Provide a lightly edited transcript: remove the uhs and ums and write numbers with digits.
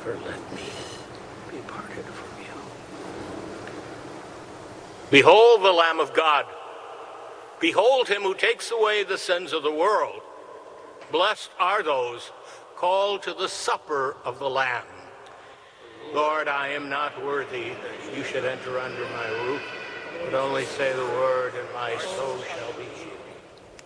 never let me be parted from you. Behold the Lamb of God. Behold him who takes away the sins of the world. Blessed are those called to the supper of the Lamb. Lord, I am not worthy that you should enter under my roof, but only say the word, and my soul shall be healed.